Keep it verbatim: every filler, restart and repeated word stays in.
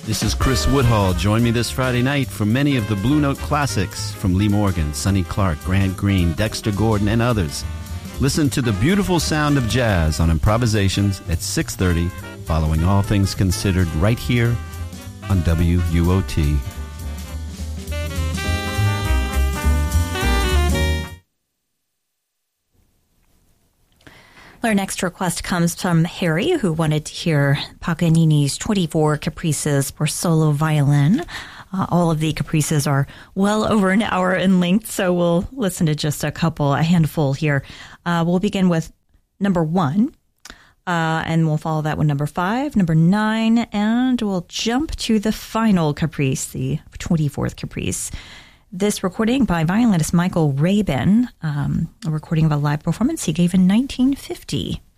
This is Chris Woodhall. Join me this Friday night for many of the Blue Note classics from Lee Morgan, Sonny Clark, Grant Green, Dexter Gordon, and others. Listen to the beautiful sound of jazz on Improvisations at six thirty, following All Things Considered right here on W U O T. Our next request comes from Harry, who wanted to hear Paganini's twenty-four Caprices for solo violin. Uh, all of the caprices are well over an hour in length, so we'll listen to just a couple, a handful here. Uh, we'll begin with number one, uh, and we'll follow that with number five, number nine, and we'll jump to the final caprice, the twenty-fourth Caprice. This recording by violinist Michael Rabin, um, a recording of a live performance he gave in nineteen fifty.